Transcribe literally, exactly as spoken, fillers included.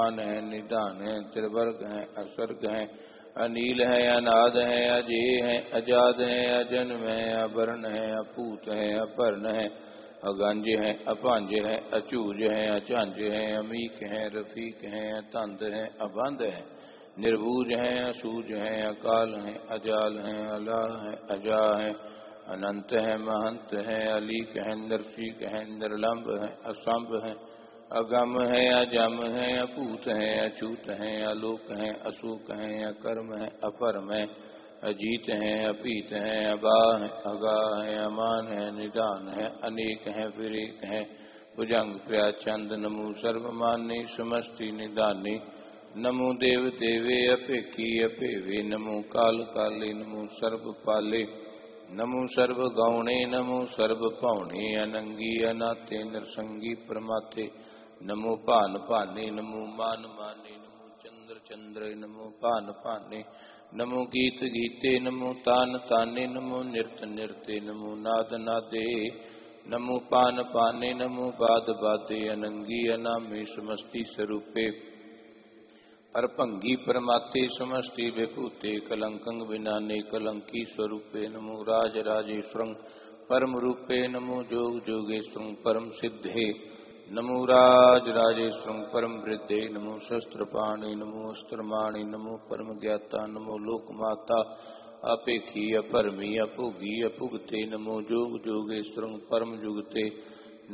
है निधान है, त्रिवर्ग है, असर्ग है, अनील है, अनाद है, अजय है, अजाद है, अजन्म है, अवर्ण है, अपूत है, अपर्ण है, अगंज है, अपांज है, अचूज है, अचांज है, अमीक है, रफीक है, अतंद है, अबंध है, निर्बूज है, असूज है, अकाल है, अजाल है, अला है, अजा है, अनंत है, महंत है, अलीक है, नरसिक है, निर्लंब है, असंभ है, अगम है, अजम है, अपूत है, अछूत है, अलोक है, अशोक है, अकर्म है, अपरम है, अजीत है, अपीत है, अबा है, अगा है, अमान है, निदान है, अनेक है, विरेक है, भुजंग प्रियाचंद नमो सर्वमान्य समष्टि निदानी नमो देव देवे अपेखी अपेवे नमो काल काले नमो सर्व पाले नमो सर्व गौणे नमो सर्व पौणे अनंगी अनाते नरसंगी प्रमाथे नमो पान पाने नमो मान माने नमो चंद्र चंद्र नमो पान पाने नमो गीत गीते नमो तान ताने नमो नृत्य नृत्य नमो नाद नादे नमो पान पाने नमो बाद बादे अनंगी अनामे समष्टि स्वरूपे परभंगी परमाते समष्टि विभूते कलंकं विनाने कलंकी स्वरूपे नमो राज राजेश्वरं परम रूपे नमो जोग जोगेश्वरं परम सिद्धे नमो राज राजेश्वरं परम वृद्धे नमो शस्त्रपाणि नमो अस्त्रमाणि नमो परम ज्ञाता नमो लोकमाता अपेखी अपरमी अपुगी अपुगते नमो जोग जोगेश्वरं परम जुगते